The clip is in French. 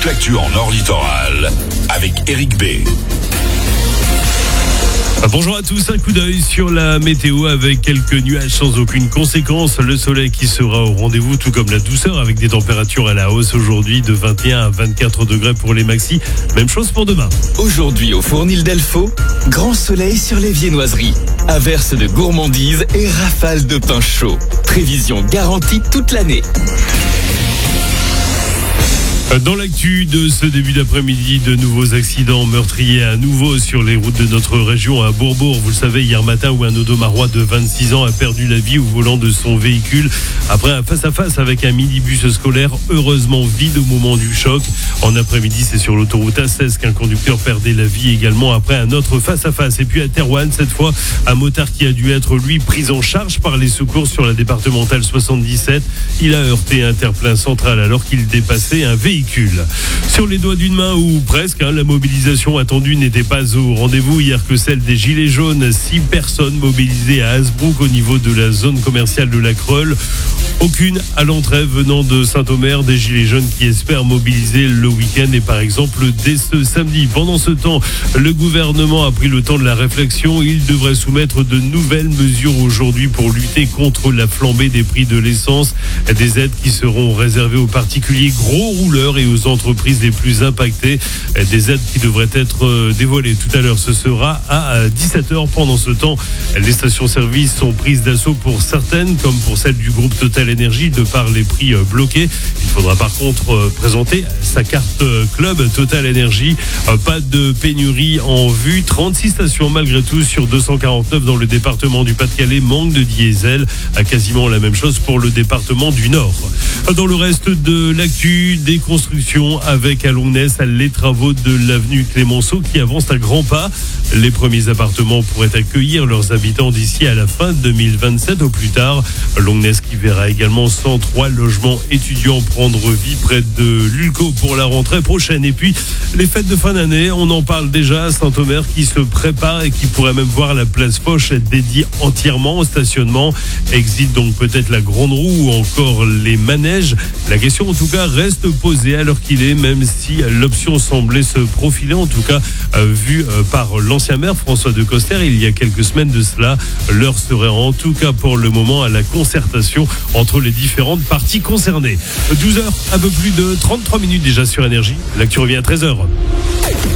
toute l'actu en Nord Littoral avec Eric B. Bonjour à tous, un coup d'œil sur la météo avec quelques nuages sans aucune conséquence. Le soleil qui sera au rendez-vous, tout comme la douceur, avec des températures à la hausse aujourd'hui de 21 à 24 degrés pour les maxis. Même chose pour demain. Aujourd'hui au Fournil d'Elfaux, grand soleil sur les viennoiseries. Averses de gourmandises et rafales de pain chaud. Prévision garantie toute l'année. Dans l'actu de ce début d'après-midi, de nouveaux accidents meurtriers à nouveau sur les routes de notre région à Bourbourg. Vous le savez, hier matin où un Audomarois de 26 ans a perdu la vie au volant de son véhicule après un face-à-face avec un minibus scolaire heureusement vide au moment du choc. En après-midi, c'est sur l'autoroute A16 qu'un conducteur perdait la vie également après un autre face-à-face. Et puis à Terouanne, cette fois, un motard qui a dû être, lui, pris en charge par les secours sur la départementale 77. Il a heurté un terre-plein central alors qu'il dépassait un véhicule. Sur les doigts d'une main ou presque, la mobilisation attendue n'était pas au rendez-vous hier que celle des Gilets jaunes. 6 personnes mobilisées à Hasbrook au niveau de la zone commerciale de la Creule. Aucune à l'entrée venant de Saint-Omer, des Gilets jaunes qui espèrent mobiliser le week-end et par exemple dès ce samedi. Pendant ce temps, le gouvernement a pris le temps de la réflexion. Il devrait soumettre de nouvelles mesures aujourd'hui pour lutter contre la flambée des prix de l'essence. Des aides qui seront réservées aux particuliers gros rouleurs et aux entreprises les plus impactées. Des aides qui devraient être dévoilées tout à l'heure. Ce sera à 17h. Pendant ce temps, les stations-service sont prises d'assaut pour certaines, comme pour celle du groupe Total Énergie, de par les prix bloqués. Il faudra par contre présenter sa carte club Total Énergie. Pas de pénurie en vue. 36 stations malgré tout sur 249 dans le département du Pas-de-Calais. Manque de diesel. Quasiment la même chose pour le département du Nord. Dans le reste de l'actu, des constructions avec à Longness les travaux de l'avenue Clémenceau qui avancent à grands pas. Les premiers appartements pourraient accueillir leurs habitants d'ici à la fin 2027 au plus tard. Longness qui verra également 103 logements étudiants prendre vie près de l'Ulco pour la rentrée prochaine. Et puis les fêtes de fin d'année, on en parle déjà à Saint-Omer qui se prépare et qui pourrait même voir la place Foch être dédiée entièrement au stationnement. Exit donc peut-être la grande roue ou encore les manèges. La question en tout cas reste posée à l'heure qu'il est, même si l'option semblait se profiler, en tout cas vue par l'ancien maire François Decoster il y a quelques semaines de cela. L'heure serait en tout cas pour le moment à la concertation entre les différentes parties concernées. 12h, un peu plus de 33 minutes déjà sur Énergie. L'actu revient à 13h.